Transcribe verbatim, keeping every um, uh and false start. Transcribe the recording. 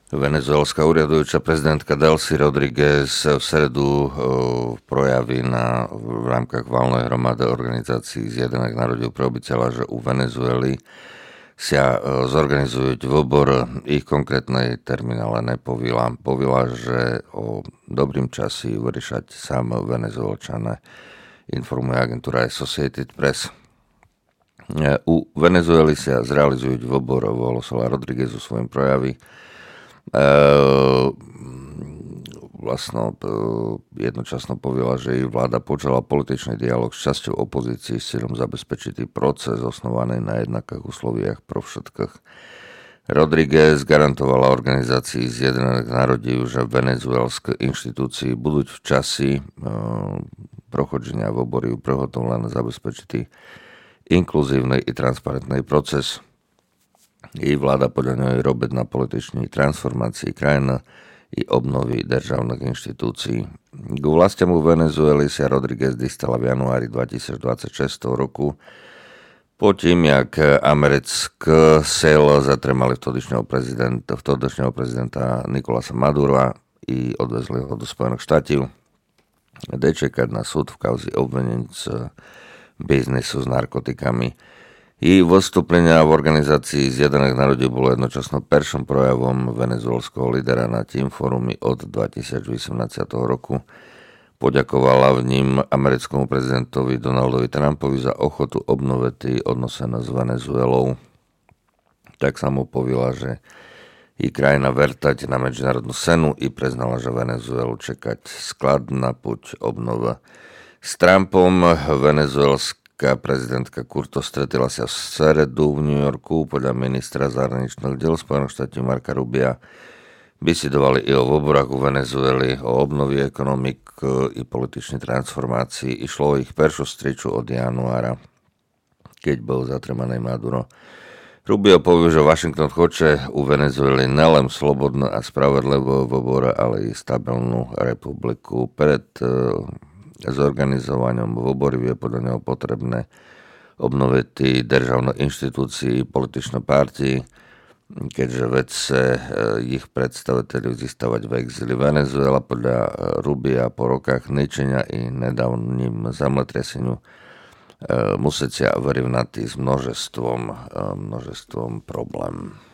Venezuelská úradujúca prezidentka Delcy Rodriguez v stredu projaví na, v rámkach valnej hromady organizácií Zjednotených národov preobytela, že u Venezuely sa zorganizujú výbor, ich konkrétnej terminále nepovila. Povila, že o dobrým časi vyriešať sám Venezuelčané, informuje agentúra Associated Press. U Venezuely sa zrealizujú výbor, volosala Rodriguez o svojom projavi. Vlastno jednočasno povedala, že jej vláda počala političný dialog s časťou opozícií s cieľom zabezpečiť proces osnovaný na jednakých usloviach pro všetkých. Rodriguez garantovala organizácii Zjednotených národov, že venezuelské inštitúcie budú v časi prochodzenia v obory prehotovlené zabezpečiť inkluzívny i transparentný proces. Jej vláda podľa nej robiť na političnej transformácii krajiny i obnovy državných inštitúcií. K vlastiam u Venezuely sa Rodriguez dostala v januári dvetisícdvadsaťšesť roku po tým, jak americké sil zatremali vtedajšieho prezidenta, vtedajšieho prezidenta Nicolasa Madura i odvezli ho do Spojených štátov. Ide čekať na súd v kauze obvinení z biznisu s narkotikami. Jej vystúplenia v organizácii Zjednotených národov bolo jednočasno prvým projavom venezuelského lídera na tým fórumi od dvetisícosemnásť roku. Poďakovala v ním americkému prezidentovi Donaldovi Trumpovi za ochotu obnoviť odnosené s Venezuelou. Tak sa mu povila, že jej krajina vertať na medzinárodnú scénu i priznala, že Venezuelu čekať skladná puť obnova. S Trumpom venezuelská prezidentka Curto stretila sa v stredu v New Yorku. Podľa ministra zahraničných diel Spojených štátov Marca Rubia bisedovali i o voborách u Venezuely, o obnovi ekonomik i političnej transformácii. Išlo o ich prvú striču od januára, keď bol zatremaný Maduro. Rubio povedal, že Washington chce u Venezuely nelen slobodnú a spravedlivú voboru, ale i stabilnú republiku. Pred zorganizovaním vobory je podľa neho potrebné obnoviť državné inštitúcie i političné partii, keďže vedce ich predstaviteľov zístavať v exíli. Venezuela podľa Rubia po rokách ničenia i nedávnym zemletreseniu musí sa vyrovnať s množstvom, množstvom problém.